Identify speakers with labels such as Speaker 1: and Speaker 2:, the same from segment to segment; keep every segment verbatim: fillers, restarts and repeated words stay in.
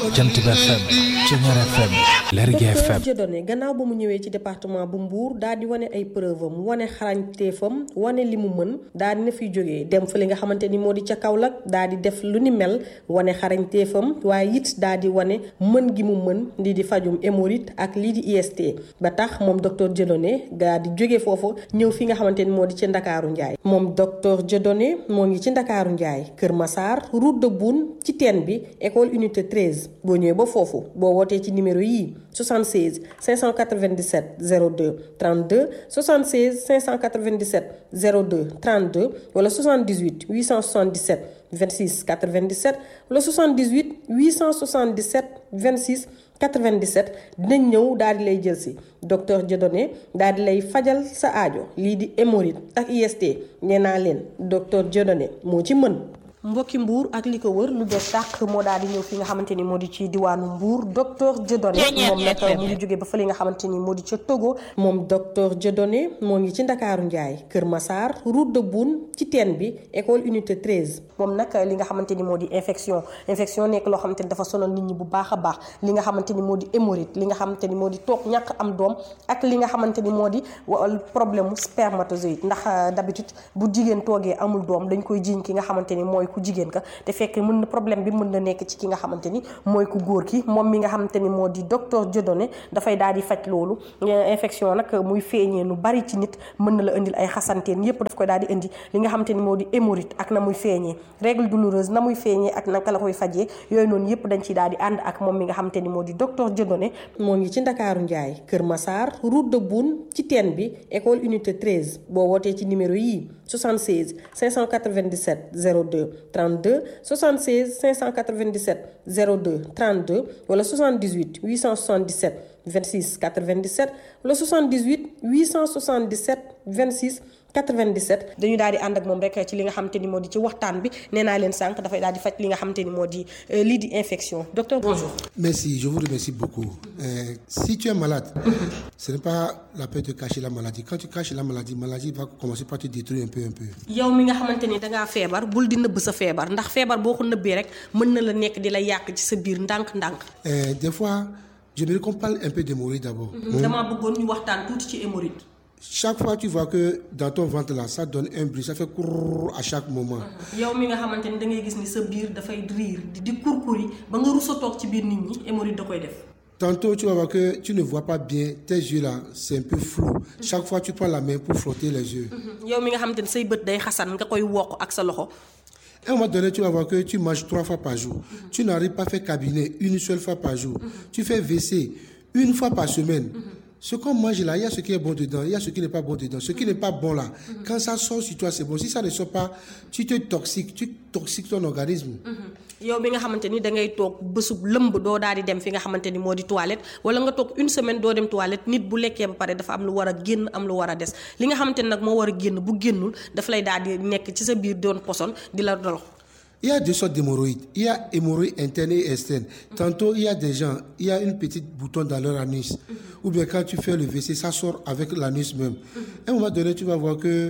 Speaker 1: Jant Ba F M Thiéniere F M Lergui F M.
Speaker 2: docteur Dieudonné gannaaw ba mu ñëwee ci département bu Mbour daal di wane ay preuve am wane xarañteefam wane li mu mën daal di na fiy jógee dem fa li nga xamante ni moo di ca Kaolack daal di def lu ni mel wane xarañteefam waaye it daal di wane mën gi mu mën lii di fajum hémorroïde ak lii di I S T ba tax moom docteur Dieudonné daal di jógee foofu ñëw fi nga xamante ni moo di ci Ndakaaru Njaay moom docteur Dieudonné moo ngi ci Ndakaaru Njaay Kër Massar route de Boune ci teen bi école unité treize boo ñëwee ba foofu boo wootee ci numéro yii soixante-seize cinq cent quatre-vingt-dix-sept zéro deux trente-deux soixante-seize cinq cent quatre-vingt-dix-sept zéro deux trente-deux wala soixante-dix-huit huit cent soixante-dix-sept vingt-six quatre-vingt-dix-sept wala soixante-dix-huit huit cent soixante-dix-sept vingt-six quatre-vingt-dix-sept dinañ ñëw daal di lay jël si docteur Dieudonné daal di lay fajal sa aajo lii di hémorroïde ak I S T nee naa leen docteur Dieudonné moo ci mën. mbokki Mbour ak li ko wër lu bees tàq moo daal di ñëw fi nga xamante ni moo di ci diwaanu Mbour docteur Dieudonné moom nag mu ngi jógee ba fa li nga xamante ni moo di ca Togo moom docteur Dieudonné moo ngi ci Ndakaaru Njaay Kër Massar route de Boune ci teen bi école unité treize moom nag li nga xamante ni moo di infection infection nekk loo xamante ni dafa sonal nit ñi bu baax a baax li nga xamante ni moo di hémorroïde li nga xamante ni moo di toog ñàkk am doom ak li nga xamante ni moo di problème mu spermatozoïde ndax d'habitude bu jigéen toogee amul doom dañ koy jiiñ ki nga xamante ni mooy ku jigéen ka te fekk mën na problème bi mën na nekk ci ki nga xamante ni mooy ku góor ki moom mi nga xamante ni moo di docteur Dieudonné dafay daal di faj loolu infection nag muy feeñee nu bari ci nit mën na la indil ay xasanteen yépp daf koy daal di indi li nga xamante ni moo di hémorroïde ak na muy feeñee règle douloureuse na muy feeñee ak naka la koy fajee yooyu noonu yépp dañ ciy daal di ànd ak moom mi nga xamante ni moo di docteur Dieudonné moo ngi ci Ndakaaru Njaay Kër Massar route de Boune ci teen bi école unité treize boo wootee ci numéro yii soixante-seize cinq cent quatre-vingt-dix-sept zéro deux trente-deux soixante-seize cinq cent quatre-vingt-dix-sept zéro deux trente-deux wala soixante-dix-huit huit cent soixante-dix-sept vingt-six quatre-vingt-dix-sept wala soixante-dix-huit huit cent soixante-dix-sept vingt-six quatre-vingt-dix-sept dañu daal di ànd ak moom rek ci li nga xamante ni moo di ci waxtaan bi nee naa leen sànq dafay daal di faj li nga xamante ni moo di lii di infection docteur bonjour.
Speaker 3: Merci, je vous remercie beaucoup. Euh, si tu es malade, ce n'est pas la peine de cacher la maladie. Quand tu caches la maladie, la maladie va commencer par te détruire un peu un peu.
Speaker 2: yow mi nga xamante ni dangaa feebar bul di nëbb sa feebar ndax feebar boo ko nëbbee rek mën na la nekk di la yàq ci sa biir ndànk-ndànk.
Speaker 3: Euh, des fois, j'aimerais qu'on parle un peu d'hémorroïde d'abord.
Speaker 2: damaa bëggoon ñu waxtaan tuuti ci hémorroïde.
Speaker 3: Chaque fois tu vois que dans ton ventre là ça donne un bruit, ça fait courr à chaque moment.
Speaker 2: yow mi nga xamante ni da ngay gis ni sa biir dafay riir di di kurkuri ba nga rus a toog ci biir nit ñi hémorroïde da koy def.
Speaker 3: Tantôt tu vas voir que tu ne vois pas bien, tes yeux là c'est un peu flou. Chaque fois tu prends la main pour frotter les yeux.
Speaker 2: yow mi nga xamante ni say bët day xasan nga koy wokk ak sa loxo.
Speaker 3: À un moment donné, tu vas voir que tu manges trois fois par jour. Mm-hmm. Tu n'arrives pas à faire cabinet une seule fois par jour. Mm-hmm. Tu fais W C une fois par semaine. Mm-hmm. Ce qu'on mange là, il y a ce qui est bon dedans, il y a ce qui n'est pas bon dedans. Ce qui n'est pas bon là, mm-hmm. quand ça sort sur toi, c'est bon. Si ça ne sort pas, tu te toxiques, tu toxiques ton organisme.
Speaker 2: Mm-hmm. yow bi nga xamante ni da ngay toog bésub lëmb doo daal di dem fi nga xamante ni moo di toilette wala nga toog une semaine doo dem toilette nit bu lekkee ba pare dafa am lu war a génn am lu war a des li nga xamante ni nag moo war a génn bu génnul dafa lay daal di nekk ci sa biir doon poson di la dolo.
Speaker 3: Il y a deux sortes d'hémorroïdes. Il y a hémorroïdes internes et externes. Tantôt, il y a des gens, il y a une petite bouton dans leur anus. Mm-hmm. Ou bien quand tu fais le W C, ça sort avec l'anus même. Mm-hmm. À un moment donné, tu vas voir que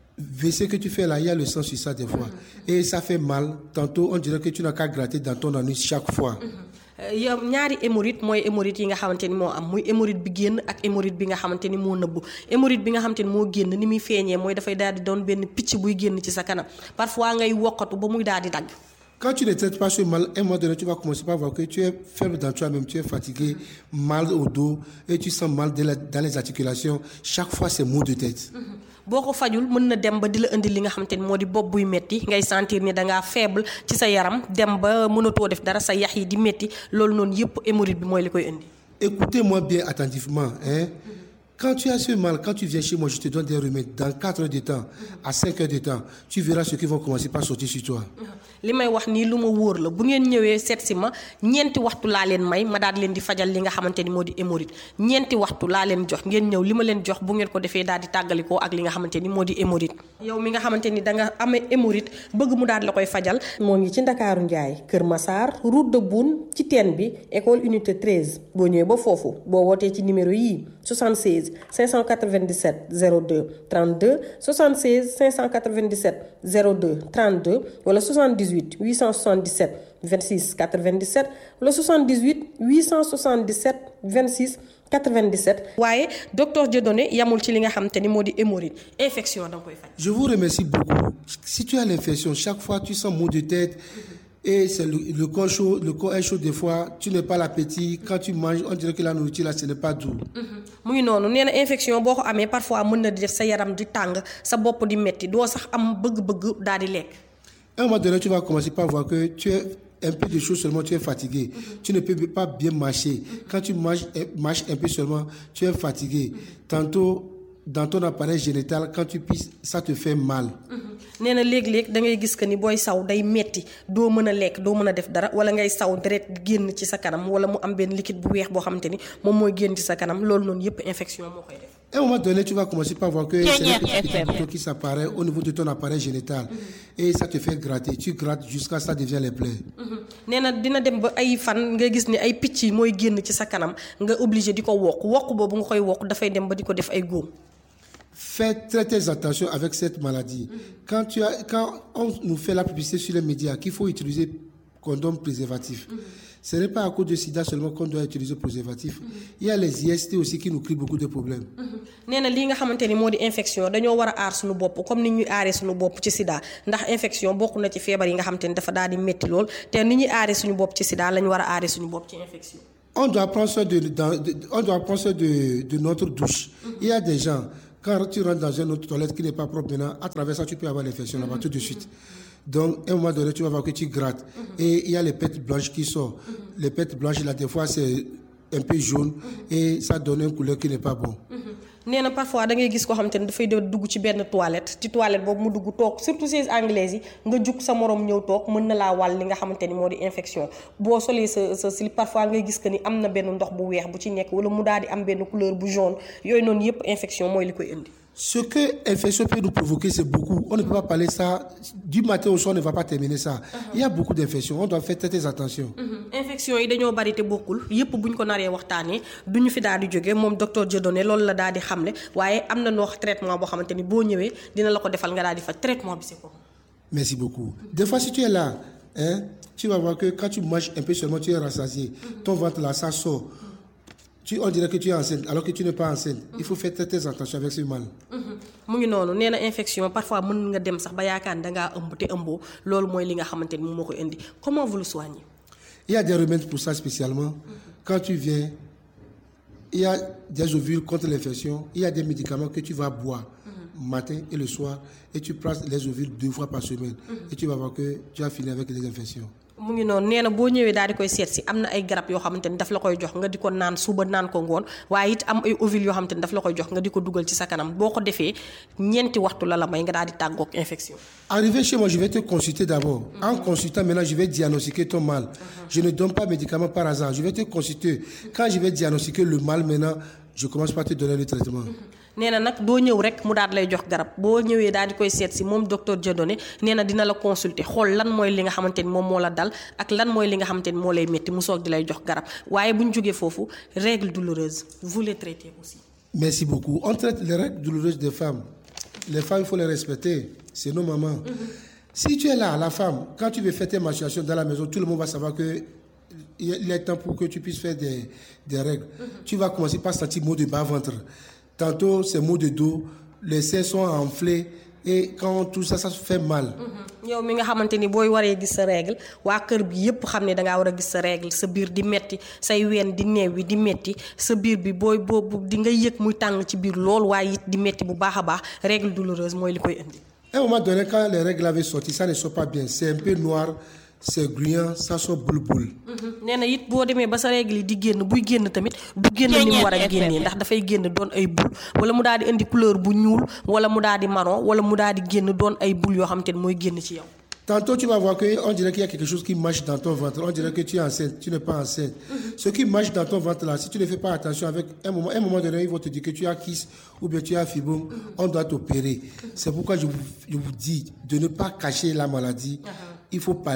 Speaker 3: W C que tu fais là, il y a le sang sur ça des fois. Mm-hmm. Et ça fait mal. Tantôt, on dirait que tu n'as qu'à gratter dans ton anus chaque fois. Mm-hmm.
Speaker 2: yow ñaari hémorroïde mooy hémorroïde yi nga xamante ni moo am muy hémorroïde bi génn ak hémorroïde bi nga xamante ni moo nëbbu hémorroïde bi nga xamante ni moo génn ni muy feeñee mooy dafay daal di doon benn picc buy génn ci sa kanam parfois ngay wokkatu ba muy daal di dagg.
Speaker 3: Quand tu ne traites pas ce mal, à un moment donné, tu vas commencer par voir que tu es faible dans toi-même, tu es fatigué, mal au dos et tu sens mal dans les articulations. Chaque fois, c'est maux de tête. Mm-hmm.
Speaker 2: boo ko fajul mën na dem ba di la indi li nga xamante ni moo di bopp buy metti ngay sentir ni dangaa faible ci sa yaram dem ba mënatoo def dara sa yax yi di metti loolu noonu yëpp hémorroïde bi mooy li koy indi.
Speaker 3: Écoutez-moi bien attentivement, hein. Quand tu as ce mal, quand tu viens chez moi, je te donne des remèdes. Dans quatre heures de temps, à cinq heures de temps, tu verras ce qui vont commencer par sortir sur toi.
Speaker 2: li may wax nii lu ma wóor la bu ngeen ñëwee seet si ma ñeenti waxtu laa leen may ma daal leen di fajal li nga xamante ni moo di hémorroïde ñeenti waxtu laa leen jox ngeen ñëw li ma leen jox bu ngeen ko defee daal di tàggalikoo ak li nga xamante ni moo di hémorroïde. yow mi nga xamante ni da nga amee hémorroïde bëgg mu daal la koy fajal. moo ngi ci Ndakaaru Njaay Kër Massar route de Boune ci teen bi école unité treize boo ñëwee ba foofu boo wootee ci numéro yii soixante-seize soixante-seize cinq cent quatre-vingt-dix-sept zéro deux trente-deux soixante-seize cinq cent quatre-vingt-dix-sept zéro deux trente-deux wala soixante-dix-huit huit cent soixante-dix-sept vingt-six quatre-vingt-dix-sept wala soixante-dix-huit huit cent soixante-dix-sept vingt-six quatre-vingt-dix-sept. waaye docteur Dieudonné yamul ci li nga xam te ni moo di hémorroïde infection da nga koy faj.
Speaker 3: Je vous remercie beaucoup. Si tu as l'infection, chaque fois tu sens maux de tête et c'est le, le corps chaud, le corps est chaud des fois, tu n'as pas l'appétit. Quand tu manges, on dirait que la nourriture là, ce n'est pas doux.
Speaker 2: mu ngi noonu nee na infection boo ko amee parfois mën na di def sa yaram di tàng sa bopp di metti doo sax am bëgg-bëgg daal di lekk.
Speaker 3: À un moment donné, tu vas commencer par voir que tu es un peu de choses seulement, tu es fatigué. Mm-hmm. Tu ne peux pas bien marcher. Mm-hmm. Quand tu marches, marches un peu seulement, tu es fatigué. Mm-hmm. Tantôt, dans ton appareil génital, quand tu pisses, ça te fait mal.
Speaker 2: nee na léeg-léeg da ngay gis que ni booy saw day metti doo mën a lekk doo mën a def dara wala ngay saw deret génn ci sa kanam wala mu am benn liquide bu weex boo xamante ni moom mooy génn ci sa kanam loolu noonu yëpp infection moo koy def.
Speaker 3: À un moment donné, tu vas commencer par voir que c'est un petit bouton qui s'apparaît au niveau de ton appareil génital. Mm-hmm. Et ça te fait gratter. Tu grattes jusqu'à ce que ça devient les plaies.
Speaker 2: nee na dina dem ba ay fan nga gis ni ay picc yi mooy génn ci sa kanam nga obligé di ko wokk wokk boobu nga koy wokk dafay dem ba di ko def ay góom.
Speaker 3: Fais très très attention avec cette maladie. Mm-hmm. Quand, tu as, quand on nous fait la publicité sur les médias qu'il faut utiliser condom préservatif, mm-hmm. ce n'est pas à cause de sida seulement qu'on doit utiliser préservatif. Mm-hmm. Il y a les I S T aussi qui nous créent beaucoup de problèmes.
Speaker 2: nee na lii nga xamante ni moo di infection dañoo war a aar suñu bopp comme ni ñuy aaree suñu bopp ci sida ndax infection bokk na ci feebar yi nga xamante ni dafa daal di métti lool te ni ñuy aaree suñu bopp ci sida lañ war a aaree suñu bopp ci infection.
Speaker 3: On doit prendre soin de, de, de, on doit prendre soin de, de notre douche. Mm-hmm. Il y a des gens, quand tu rentres dans une autre toilette qui n'est pas propre maintenant, à travers ça, tu peux avoir l'infection là-bas tout de suite. Donc, à un moment donné, tu vas voir que tu grattes. Mm-hmm. Et il y a les pètes blanches qui sortent. Mm-hmm. Les pètes blanches, là, des fois, c'est un peu jaune. Mm-hmm. Et ça donne une couleur qui n'est pas bonne. Mm-hmm.
Speaker 2: nee na parfois da ngay gis koo xamante ni dafay dugg ci benn toilette ci toilette boobu mu dugg toog surtout ces anglaises yi nga jug sa morom ñëw toog mën na laa wàll li nga xamante ni moo di infection boo solee sa sa slip parfois ngay gis que ni am na benn ndox bu weex bu ci nekk wala mu daal di am benn couleur bu jaune yooyu noonu yëpp infection mooy li koy indi.
Speaker 3: Ce que l'infection peut nous provoquer, c'est beaucoup. On ne peut pas parler ça. Du matin au soir, on ne va pas terminer ça. Uh-huh. Il y a beaucoup d'infections. On doit faire très attention.
Speaker 2: Uh-huh. Infection yi dañoo bari te bokkul yëpp buñ ko naree waxtaanee duñu fi daal di jóge moom docteur Dieudonné loolu la daal di xamle waaye am na noo traitement boo xamante ni boo ñëwee dina la ko defal nga daal di fa traitement bi c'est quoi.
Speaker 3: Merci beaucoup. Des fois, si tu es là, hein, tu vas voir que quand tu manges un peu seulement, tu es rassasié. Uh-huh. Ton ventre là, ça sort. Tu, on dirait que tu es enceinte alors que tu n'es pas enceinte. Mm-hmm. Il faut faire très, très attention avec ce mal.
Speaker 2: mu ngi noonu nee na infection parfois mën nga dem sax ba yaakaar ne dangaa ëmb te ëmboo loolu mooy li nga xamante ni moom moo ko indi comment vous le soignez.
Speaker 3: Il y a des remèdes pour ça spécialement. Mm-hmm. Quand tu viens, il y a des ovules contre l'infection. Il y a des médicaments que tu vas boire mm-hmm. matin et le soir et tu prends les ovules deux fois par semaine. Mm-hmm. Et tu vas voir que tu as fini avec les infections.
Speaker 2: mu ngi noonu nee na boo ñëwee daal di koy seet si am na ay garab yoo xamante ni daf la koy jox nga di ko naan suba naan ko ngoon waaye it am ay ovules yoo xamante ni daf la koy jox nga di ko dugal ci sa kanam boo ko defee ñeenti waxtu la la may nga daal di tàggoog infection.
Speaker 3: Arrivé chez moi, je vais te consulter d'abord. Mm-hmm. En consultant, maintenant, je vais diagnostiquer ton mal. Mm-hmm. Je ne donne pas médicaments par hasard. Je vais te consulter. Quand je vais diagnostiquer le mal, maintenant, je commence par te donner le traitement. Mm-hmm.
Speaker 2: nee na nag doo ñëw rek mu daal lay jox garab boo ñëwee daal di koy seet si moom docteur Dieudonné nee na dina la consulter xool lan mooy li nga xamante ni moom moo la dal ak lan mooy li nga xamante ni moo lay métti mu soog di lay jox garab waaye bu ñu jógee foofu règles douloureuses vous les traitez aussi.
Speaker 3: Merci beaucoup. On traite les règles douloureuses des femmes. Les femmes, il faut les respecter. C'est nos mamans. Mm-hmm. Si tu es là, la femme, quand tu veux faire tes menstruations dans la maison, tout le monde va savoir que il est temps pour que tu puisses faire des, des règles. Mm-hmm. Tu vas commencer par sentir maux de bas-ventre. Tantôt, c'est maux de dos, les seins sont enflés et quand tout ça, ça se fait mal.
Speaker 2: yow mi nga xamante ni booy waree gis sa règle waa kër bi yépp xam ne dangaa war a gis sa règle sa biir di metti say ween di neew wi di metti sa biir bi booy boobu di nga yëg muy tàng ci biir lool waaye it di metti bu baax a baax règle douloureuse mooy li koy indi.
Speaker 3: À un moment donné, quand les règles avaient sorti, ça ne sort pas bien. C'est un peu noir, c'est gluant, ça sort boule boule.
Speaker 2: nee na it boo demee ba sa règle yi di génn buy génn tamit du génn ni mu war a génnee ndax dafay génn doon ay boule wala mu daal di indi couleur bu ñuul wala mu daal di marron wala mu daal di génn doon ay boule yoo xam te ne mooy génn ci yow.
Speaker 3: Tantôt, tu vas voir qu'on dirait qu'il y a quelque chose qui marche dans ton ventre. On dirait que tu es enceinte, tu n'es pas enceinte. Mm-hmm. Ce qui marche dans ton ventre là, si tu ne fais pas attention, avec un moment, un moment donné, ils vont te dire que tu as kyste ou bien tu as fibrome, mm-hmm. on doit t'opérer. Mm-hmm. C'est pourquoi je vous, je vous dis de ne pas cacher la maladie. Uh-huh. Il faut parler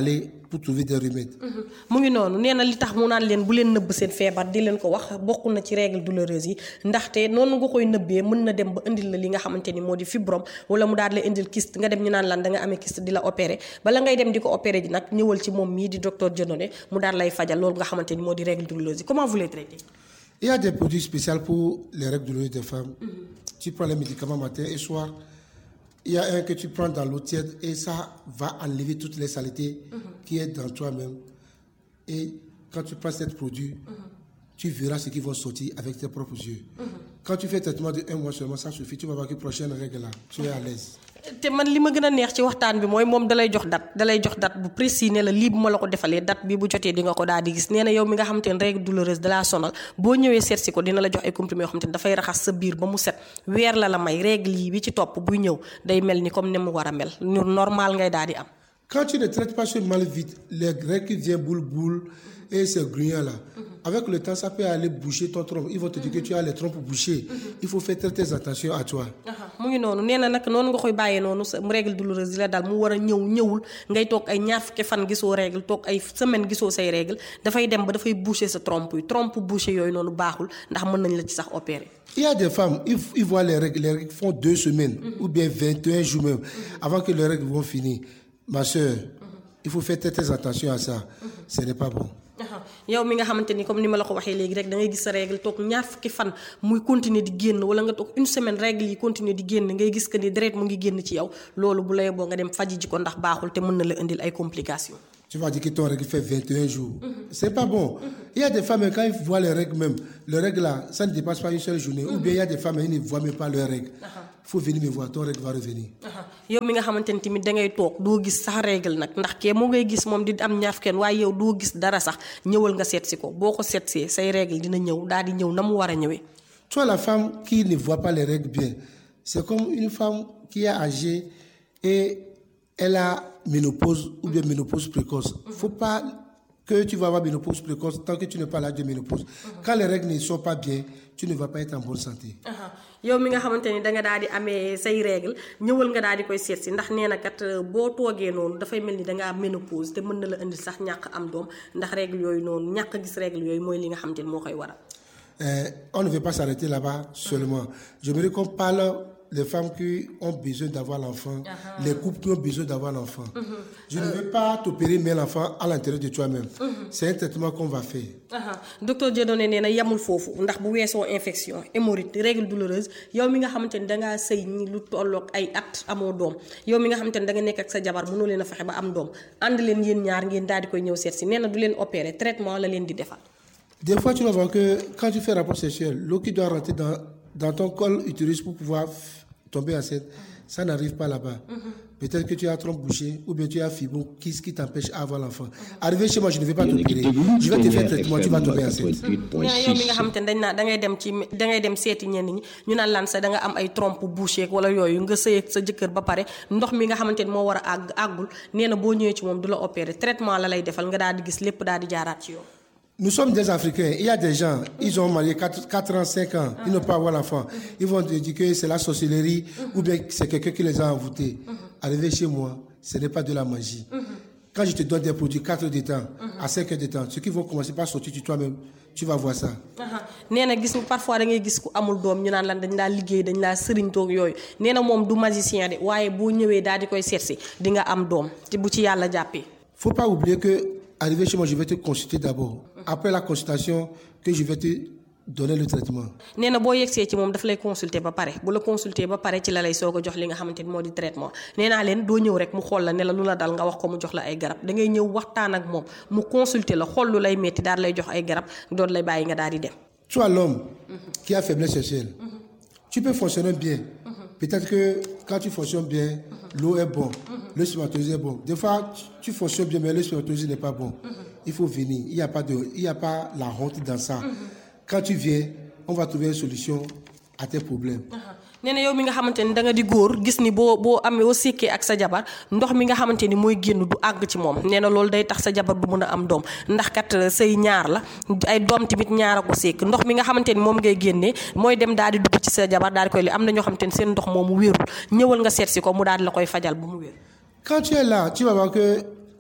Speaker 3: pour trouver des remèdes.
Speaker 2: mu ngi noonu nee na li tax mu naan leen bu leen nëbb seen feebar di leen ko wax bokk na ci règle douloureuse yi ndaxte noonu nga koy nëbbee mën na dem ba indil la li nga xamante ni moo di fibrome wala mu daal la indil kyste nga dem ñu naan lan da nga amee kyste di la opérer bala ngay dem di ko opérer ji nag ñëwal ci moom mii di docteur Dieudonné mu daal lay fajal loolu nga xamante ni moo di règle douloureuse yi. Comment vous les traitez?
Speaker 3: Il y a des produits spéciaux pour les règles douloureuses des femmes. Mm-hmm. Tu prends les médicaments matin et soir. Il y a un que tu prends dans l'eau tiède et ça va enlever toutes les saletés mm-hmm. qui est dans toi-même. Et quand tu prends ce produit, mm-hmm. tu verras ce qui va sortir avec tes propres yeux. Mm-hmm. Quand tu fais traitement de un mois seulement, ça suffit. Tu vas voir que prochaine règle là, tu es à l'aise.
Speaker 2: te man li ma gën a neex ci waxtaan bi mooy moom dalay jox date dalay jox date bu précis ne la lii bu ma la ko defalee date bi bu jotee di nga ko daal di gis nee na yow mi nga xamante ne règle douloureuse dalaa sonal boo ñëwee seet si ko dina la jox ay comprimés yoo xamante ne dafay raxas sa biir ba mu set weer la la may règle yi bi ci topp buy ñëw day mel ni comme ni mu war a mel ñu normal ngay daal di am.
Speaker 3: Quand tu ne traites pas ce mal vite, les règles qui viennent boule boule et ces grugnons là, mm-hmm. avec le temps ça peut aller boucher ton trompe. Ils vont te dire mm-hmm. que tu as les trompes bouchées. Mm-hmm. Il faut faire très très attention à toi.
Speaker 2: mu ngi noonu nee na nag noonu nga koy bàyyee noonu sa règle douloureuse yi la daal mu war a ñëw ñëwul ngay toog ay ñaar fukki fan gisoo règle toog ay semaine gisoo say règle dafay dem ba dafay boucher sa trompe yi trompe boucher yooyu noonu baaxul ndax mën nañ la ci sax opérer.
Speaker 3: Il y a des femmes, ils, ils voient les règles, les règles font deux semaines mm-hmm. ou bien vingt et un jours même mm-hmm. avant que les règles vont finir. Ma soeur, mm-hmm. il faut faire très, très attention à ça. Mm-hmm. Ce n'est pas bon.
Speaker 2: yow mi nga xamante ni comme ni ma la ko waxee léegi rek da ngay gis sa règle toog ñaar fukki fan muy continuer di génn wala nga toog une semaine règle yi continuer di génn ngay gis que ni deret mu ngi génn ci yow loolu bu lay boo nga dem faji ji ko ndax baaxul te mën na la indil ay complications.
Speaker 3: Tu vas dire que ton règle fait vingt et un jours. Mm-hmm. C'est pas bon. Mm-hmm. Il y a des femmes, quand ils voient les règles même, les règles là, ça ne dépasse pas une seule journée. Mm-hmm. Ou bien il y a des femmes, ils ne voient même pas leurs règles. Il uh-huh. faut venir me voir, ton règle va revenir.
Speaker 2: yow mi nga xamante ni tamit da ngay toog doo gis sax règle nag ndax kee moo ngay gis moom di am ñaaf kenn waaye yow doo gis dara sax ñëwal nga seet si ko boo ko seet see say règle dina ñëw daal di ñëw na mu war a ñëwee.
Speaker 3: Toi la femme qui ne voit pas les règles bien, c'est comme une femme qui est âgée et elle a ménopause ou bien ménopause précoce. Il ne faut pas que tu vas avoir ménopause précoce tant que tu n'es pas là de ménopause. Uh-huh. Quand les règles ne sont pas bien, tu ne vas pas être en bonne santé.
Speaker 2: Uh-huh. yow mi nga xamante ni da nga daal di amee say règle ñëwal nga daal di koy seet si ndax nee na kat boo toogee noonu dafay mel ni da nga am ménopause te mën na la indil sax ñàkk am doom ndax règle yooyu noonu ñàkk gis règle yooyu mooy li nga xamante ni moo koy waral.
Speaker 3: On ne veut pas s'arrêter là-bas seulement. Uh-huh. J'aimerais qu'on parle les femmes qui ont besoin d'avoir l'enfant, uh-huh. les couples qui ont besoin d'avoir l'enfant. Uh-huh. Je uh-huh. ne veux pas t'opérer mais l'enfant à l'intérieur de toi-même. Uh-huh. C'est un traitement qu'on va faire.
Speaker 2: Uh-huh. Docteur Dieudonné nee na yamul foofu ndax bu weesoo infection hémorroïde règle douloureuse yow mi nga xamante ni dangaa sëy ñi lu tolloog ay at amoo doom yow mi nga xamante ni da nga nekk ak sa jabar mënoo leen a fexe ba am doom ànd leen yéen ñaar ngeen daal di koy ñëw seet si nee na du leen opérer traitement la leen di defal.
Speaker 3: Des fois tu vas voir que quand tu fais rapport sexuel, l'eau qui doit rentrer dans, dans ton col utérus pour pouvoir tomber enceinte, ça n'arrive pas là-bas. Mm-hmm. Peut-être que tu as trompe bouchée ou bien tu as fibrome qui, qui t'empêche à avoir l'enfant. Mm-hmm. Arrivé chez moi, je ne vais pas t'opérer. Je vais te faire traitement, tu vas tomber enceinte.
Speaker 2: yow mi nga xamante ne dañ naa da ngay dem ci da ngay dem seeti ñenn ñi ñu naan lan sa da nga am ay trompe bouchée wala yooyu nga sëy ak sa jëkkër ba pare ndox mi nga xamante ne moo war a àgg àggul nee na boo ñëwee ci moom du la opérer traitement la lay defal nga daal di gis lépp daal di jaaraat ci yow.
Speaker 3: Nous sommes des Africains. Il y a des gens, ils ont marié quatre ans, cinq ans, ils n'ont pas avoir l'enfant. Ils vont te dire que c'est la sorcellerie ou bien c'est quelqu'un qui les a envoûtés. Arrivé chez moi, ce n'est pas de la magie. Quand je te donne des produits quatre heures de temps, à cinq heures de temps, ceux qui vont commencer par sortir de toi-même, tu vas voir ça.
Speaker 2: nee na gis parfois da ngay gis ku amul doom ñu naan lan dañ laa liggéey dañ laa sëriñ toog yooyu nee na moom du magicien de waaye boo ñëwee daal di koy seetsi di nga am doom te bu ci yàlla jàppee.
Speaker 3: Faut pas oublier que arrivé chez moi, je vais te consulter d'abord. Après la consultation, que je vais te donner le traitement.
Speaker 2: nee na boo yegsee ci moom daf lay consulter ba pare bu la consulter ba pare ci la lay soog a jox li nga xamante ni moo di traitement nee naa leen doo ñëw rek mu xool la ne la lu la dal nga wax ko mu jox la ay garab da ngay ñëw waxtaan ak moom mu consulter la xool lu lay metti daal lay jox ay garab doon lay bàyyi nga daal di dem.
Speaker 3: Toi l'homme qui a faiblesse sexuelle, tu peux fonctionner bien. Peut-être que quand tu fonctionnes bien, l'eau est bon, le spermatozoïde est bon. Des fois, tu fonctionnes bien, mais le spermatozoïde n'est pas bon. Il faut venir. Il n'y a pas de, il n'y a pas la honte dans ça. Quand tu viens, on va trouver une solution à tes problèmes.
Speaker 2: nee na yow mi nga xamante ni da nga di góor gis ni boo boo amee boo sékkee ak sa jabar ndox mi nga xamante ni mooy génn du àgg ci moom nee na loolu day tax sa jabar du mën a am doom ndax kat say ñaar la ay doom tamit ñaar a ko sékk ndox mi nga xamante ni moom ngay génnee mooy dem daal di dugg ci sa jabar daal di koy li am na ñoo xamante ni seen ndox moomu wérul ñëwal nga seet si ko mu daal di la koy fajal bu mu wér.
Speaker 3: Quand tu es là, tu vas voir que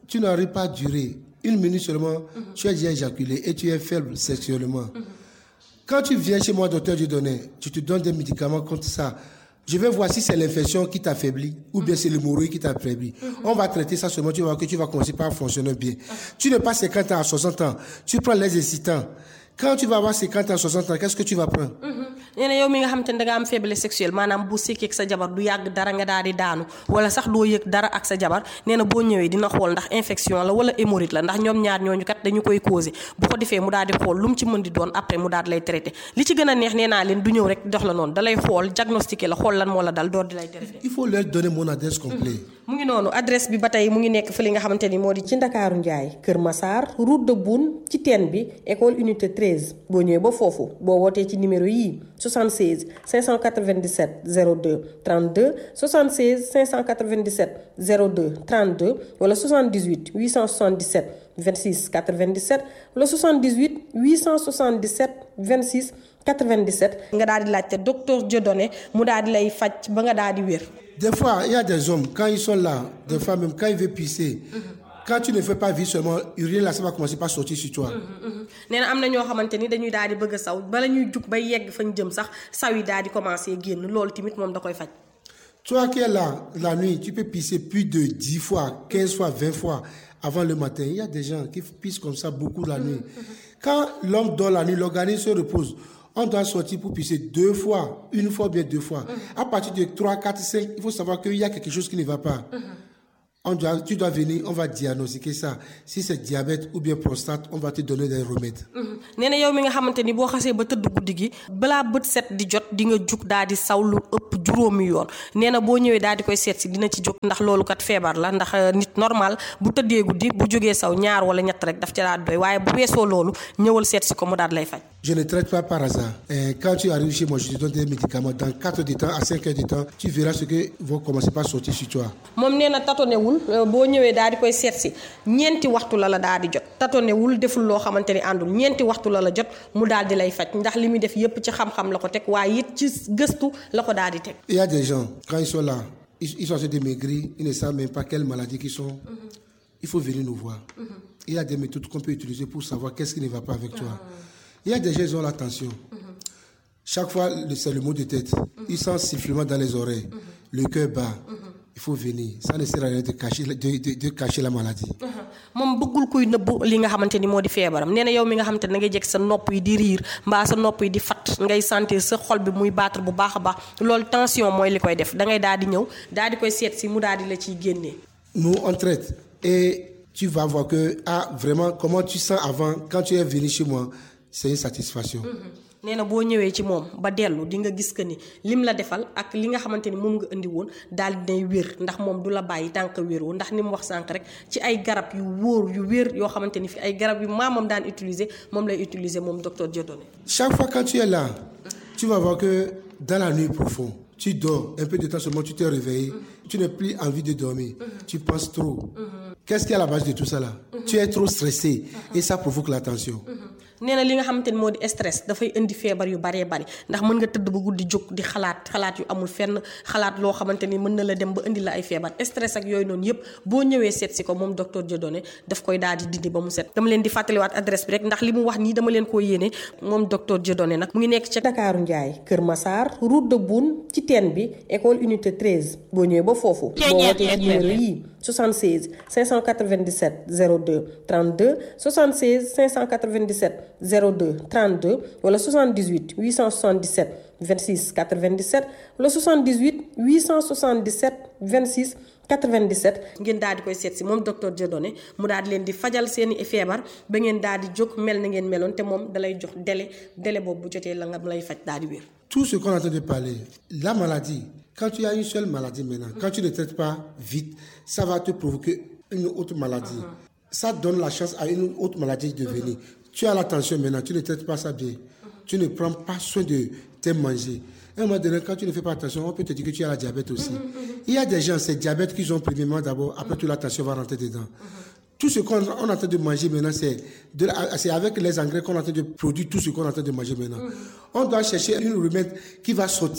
Speaker 3: tu n'arrives pas à durer une minute seulement, mm-hmm. tu as déjà éjaculé et tu es faible sexuellement. Mm-hmm. Quand tu viens chez moi, docteur Dieudonné, tu te donnes des médicaments contre ça. Je vais voir si c'est l'infection qui t'affaiblit ou bien c'est l'hémorroïde qui t'affaiblit. Mm-hmm. On va traiter ça seulement, tu vas voir que tu vas commencer par fonctionner bien. Mm-hmm. Tu n'es pas cinquante ans à soixante ans, tu prends les excitants. Quand tu vas avoir cinquante ans, soixante ans, qu'est-ce que tu vas prendre?
Speaker 2: nee na yow mi nga xam te ne da nga am faiblesse sexuelle maanaam bu sekkee ak sa jabar du yàgg dara nga daal di daanu wala sax doo yëg dara ak sa jabar nee na boo ñëwee dina xool ndax infection la wala hémorroïde la ndax ñoom ñaar ñooñu kat dañu koy causé bu ko defee mu daal di xool lu mu ci mën di doon après mu daal di lay traité li ci gën a neex nee naa leen du ñëw rek dox la noonu da lay xool diagnostiqué la xool lan moo la dal door di lay traité.
Speaker 3: Il faut leur donner mon adresse complète.
Speaker 2: mu ngi noonu adresse bi ba tey mu ngi nekk fa li nga xamante ni moo di ci Ndakaaru Njaay Kër Massar route de Boune ci teen bi école unité treize boo ñëwee ba foofu boo wootee ci numéro yii soixante-seize cinq cent quatre-vingt-dix-sept zéro deux trente-deux soixante-seize cinq cent quatre-vingt-dix-sept zéro deux trente-deux wala soixante-dix-huit huit cent soixante-dix-sept vingt-six quatre-vingt-dix-sept wala soixante-dix-huit huit cent soixante-dix-sept vingt-six quatre-vingt-dix-sept nga daal di laajte docteur Dieudonné mu daal di lay faj ba nga daal di wér.
Speaker 3: Des fois, il y a des hommes, quand ils sont là, des fois même quand ils veulent pisser, mm-hmm. quand tu ne fais pas vite seulement, uriner là, ça va commencer par sortir sur toi.
Speaker 2: nee na am na ñoo xamante ni dañuy daal di bëgg a saw bala ñuy jug bay yegg fañ jëm sax saw yi daal di commencer génn loolu tamit moom da koy faj.
Speaker 3: Toi qui es là la nuit, tu peux pisser plus de dix fois, quinze fois, vingt fois avant le matin. Il y a des gens qui pissent comme ça beaucoup la nuit. Mm-hmm. Quand l'homme dort la nuit, l'organisme se repose. On doit sortir pour pisser deux fois, une fois, bien deux fois. Mm-hmm. À partir de trois, quatre, cinq, il faut savoir qu'il y a quelque chose qui ne va pas. Mm-hmm. On doit, tu dois venir, on va diagnostiquer ça. Si c'est diabète ou bien prostate, on va te donner des remèdes.
Speaker 2: nee na yow mi nga xamante ni boo xasee ba tëdd guddi gi balaa bët set di jot di nga jug daal di saw lu ëpp juróomi yoon nee na boo ñëwee daal di koy seet si dina ci jóg ndax loolu kat feebar la ndax nit normal bu tëddee guddi bu jógee saw ñaar wala ñett rek daf ca daal doy waaye bu weesoo loolu ñëwal seet si ko mu daal lay faj.
Speaker 3: Je ne traite pas par hasard. Et quand tu arrives chez moi, je te donne des médicaments. Dans quatre heures de temps à cinq heures de temps, tu verras ce que vont commencer par sortir sur toi.
Speaker 2: moom nee na tatonewul boo ñëwee daal di koy seet si ñeenti waxtu la la daal di jot tatonewul deful loo xamante ni àndul ñeenti waxtu la la jot mu daal di lay faj ndax li muy def yépp ci xam-xam la ko teg waaye it ci gëstu la ko daal di teg.
Speaker 3: Il y a des gens, quand ils sont là, ils, ils sont en train de maigrir, ils ne savent même pas quelle maladie qu'ils sont. Mm-hmm. Il faut venir nous voir. Mm-hmm. Il y a des méthodes qu'on peut utiliser pour savoir qu'est-ce qui ne va pas avec toi. Il y a des gens qui ont la tension. Mm-hmm. Chaque fois, c'est le mot de tête. Mm-hmm. Ils sentent sifflement dans les oreilles. Mm-hmm. Le cœur bat. Mm-hmm. Il faut venir. Ça ne sert à rien de cacher, de, de, de cacher la maladie.
Speaker 2: moom bëggul kuy nëbb li nga xamante ni moo di feebaram nee na yow mi nga xamante ne da ngay jekk sa nopp yi di riir mbaa sa nopp yi di fat ngay sentir sa xol bi muy battre bu baax a baax loolu tension mooy li koy def da ngay daal di ñëw daal di koy seet si mu daal di la ciy génnee.
Speaker 3: Nous on traite et tu vas voir que ah vraiment comment tu sens avant quand tu es venu chez moi c'est une satisfaction. Mm-hmm.
Speaker 2: nee na boo ñëwee ci moom ba dellu di nga gis que ni lim la defal ak li nga xamante ni moom nga indi woon daal dinay wér ndax moom du la bàyyi tànk wéru ndax ni mu wax sànq rek ci ay garab yu wóor yu wér yoo xamante ni fi ay garab yu maamam daan utiliser moom lay utiliser moom docteur Dieudonné.
Speaker 3: Chaque fois quand tu es là, tu vas voir que dans la nuit profonde, tu dors un peu de temps seulement, tu t'es réveillé, mm-hmm. tu n'as plus envie de dormir, mm-hmm. tu penses trop. Mm-hmm. Qu'est-ce qui est à la base de tout ça là? Mm-hmm. Tu es trop stressé mm-hmm. et ça provoque la tension. Mm-hmm. nee na li nga xamante ni moo di stress dafay indi feebar yu baree bari ndax mën nga tëdd ba guddi jóg di xalaat xalaat yu amul fenn xalaat loo xamante ni mën na la dem ba indi la ay feebar stress ak yooyu noonu yëpp boo ñëwee seet si ko moom docteur Dieudonné daf koy daal di dindi ba mu set. dama leen di fàttaliwaat adresse bi rek ndax li mu wax nii dama leen koo yéene moom docteur Dieudonné nag mu ngi nekk ca Ndakaaru Njaay Kër Massar route de Boune ci teen bi école unité treize boo ñëwee ba foofu boo wootee numéro yii soixante-seize cinq cent quatre-vingt-dix-sept zéro deux trente-deux soixante-seize cinq cent quatre-vingt-dix-sept zéro deux trente-deux wala soixante-dix-huit huit cent soixante-dix-sept vingt-six quatre-vingt-dix-sept wala soixante-dix-huit huit cent soixante-dix-sept vingt-six quatre-vingt-dix-sept ngeen daal di koy seet si moom docteur Dieudonné mu daal di leen di fajal seeni feebar ba ngeen daal di jóg mel na ngeen meloon te moom dalay jox délai délai boobu bu jotee la nga lay faj daal di wér. Tout ce qu'on est en train de parler, la maladie, quand tu as une seule maladie maintenant, quand tu ne traites pas vite, ça va te provoquer une autre maladie. Uh-huh. Ça donne la chance à une autre maladie de venir. Uh-huh. Tu as la tension maintenant, tu ne traites pas ça bien. Uh-huh. Tu ne prends pas soin de tes manger. À un moment donné, quand tu ne fais pas attention, on peut te dire que tu as la diabète aussi. Uh-huh. Il y a des gens, c'est diabète qu'ils ont premièrement d'abord, après uh-huh. toute la tension va rentrer dedans. Uh-huh. Tout ce qu'on on est en train de manger maintenant, c'est, de, c'est avec les engrais qu'on est en train de produire tout ce qu'on est en train de manger maintenant. Mm-hmm. On doit chercher une remède qui va sortir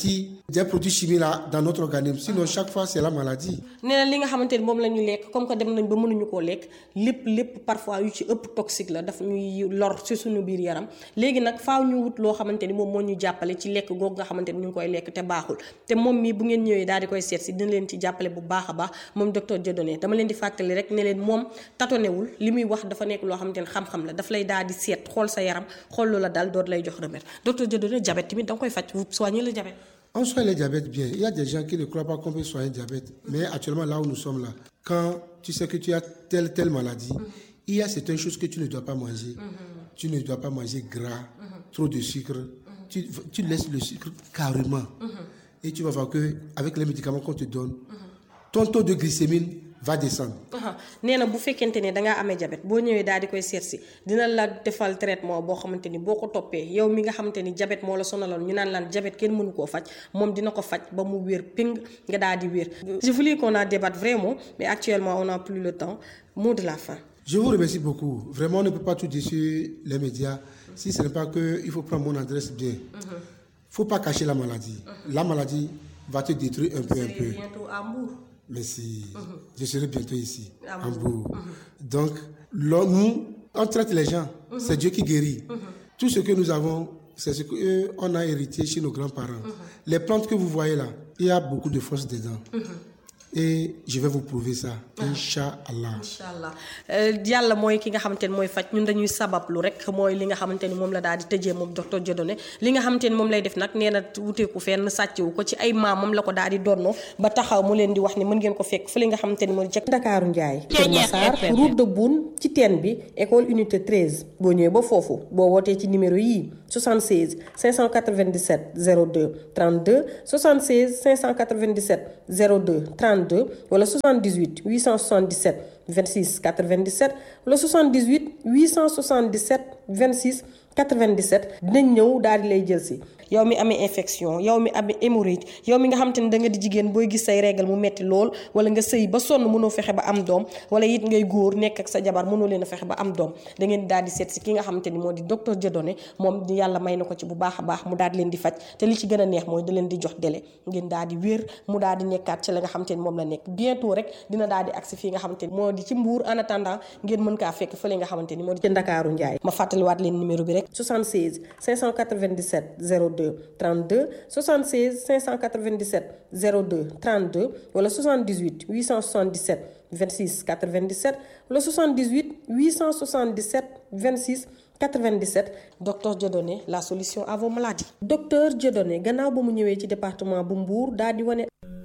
Speaker 3: des produits chimiques là dans notre organisme sinon chaque fois c'est la maladie.
Speaker 2: nee na li nga xamante ni moom la ñu lekk comme que dem nañ ba mënuñu koo lekk lépp lépp parfois yu ci ëpp toxique la daf ñuy lor ci suñu biir yaram léegi nag faaw ñu wut loo xamante ni moom moo ñu jàppale ci lekk googu nga xamante ni ñu ngi koy lekk te baaxul te moom mii bu ngeen ñëwee daal di koy seet si dina leen ci jàppale bu baax a baax moom docteur Dieudonné dama leen di fàttali rek ne leen moom tatonewul li muy wax dafa nekk loo xamante ni xam-xam la daf lay daal di seet xool sa yaram xool lu la dal doot lay jox remède docteur Dieudonné diabète tamit da nga koy faj vous soignez le diabète.
Speaker 3: On soigne le diabète bien. Il y a des gens qui ne croient pas qu'on peut soigner le diabète. Mais actuellement, là où nous sommes là, quand tu sais que tu as telle, telle maladie, mm-hmm. il y a certaines choses que tu ne dois pas manger. Mm-hmm. Tu ne dois pas manger gras, mm-hmm. trop de sucre. Mm-hmm. Tu, tu laisses le sucre carrément. Mm-hmm. Et tu vas voir qu'avec les médicaments qu'on te donne, mm-hmm. ton taux de glycémie va descendre.
Speaker 2: nee na bu fekkente ne dangaa amee diabète boo ñëwee daal di koy seet si dina la defal traitement boo xamante ni boo ko toppee yow mi nga xamante ni diabète moo la sonaloon ñu naan laan diabète kenn mënu koo faj moom dina ko faj ba mu wér ping nga daal di wér. Je voulais qu'on en débatte vraiment mais actuellement on n'a plus le temps. Mot de la fin.
Speaker 3: Je vous remercie beaucoup. Vraiment on ne peut pas tout dire sur les médias si ce n'est pas que il faut prendre mon adresse bien. Il mm-hmm. ne faut pas cacher la maladie. Mm-hmm. La maladie va te détruire un peu un peu.
Speaker 2: Bientôt à Mbour.
Speaker 3: Merci. Mm-hmm. Je serai bientôt ici, à Mbour. Mm-hmm. Donc, nous, on traite les gens. Mm-hmm. C'est Dieu qui guérit. Mm-hmm. Tout ce que nous avons, c'est ce qu'on a hérité chez nos grands-parents. Mm-hmm. Les plantes que vous voyez là, il y a beaucoup de force dedans. Mm-hmm. Et je vais vous prouver ça. Inch'Allah.
Speaker 2: Inch'Allah. Yàlla mooy ki nga xamante ni mooy faj ñun dañuy sabablu rek mooy li nga xamante ni moom la daal di tëjee moom docteur Dieudonné li nga xamante ni moom lay def nag nee na wuteeku fenn sàccewu ko ci ay maamam la ko daal di donnoo ba taxaw mu leen di wax ni mën ngeen ko fekk fële nga xamante ni mooy ca Ndakaaru Njaay Kër Massar route de Boune ci teen bi école unité treize boo ñëwee ba foofu boo wootee ci numéro yii soixante-seize cinq cent quatre-vingt-dix-sept zéro deux trente-deux soixante-seize cinq cent quatre-vingt-dix-sept zéro deux trente-deux wala soixante-dix-huit huit cent soixante-dix-sept vingt-six quatre-vingt-dix-sept wala soixante-dix-huit huit cent soixante-dix-sept vingt-six quatre-vingt-dix-sept dinañ ñëw daal di lay jël si yow mi amee infection yow mi amee hémorroïde yow mi nga xamante ni da nga di jigéen booy gis say règle mu metti lool wala nga sëy ba sonn mënoo fexe ba am doom wala it ngay góor nekk ak sa jabar mënoo leen a fexe ba am doom da ngeen daal di seet si ki nga xamante ni moo di docteur Dieudonné moom yàlla may na ko ci bu baax a baax mu daal di leen di faj te li ci gën a neex mooy da leen di jox délai ngeen daal di wér mu daal di nekkaat ci la nga xamante ni moom la nekk bientôt rek dina daal di agsi fii nga xamante ni moo di ci Mbour en attendant ngeen mën kaa fekk fële nga xamante ni moo di ci Ndakaaru Njaay ma fàttaliwaat leen numéro bi rek soixante-seize cinq cent quatre-vingt-dix-sept zéro deux trente-deux soixante-seize cinq cent quatre-vingt-dix-sept zéro deux trente-deux wala soixante-dix-huit huit cent soixante-dix-sept vingt-six quatre-vingt-dix-sept wala soixante-dix-huit huit cent soixante-dix-sept vingt-six quatre-vingt-dix-sept docteur Dieudonné la solution à vos maladies. Docteur Dieudonné gannaaw ba mu ñëwee ci département bu Mbour daal di wane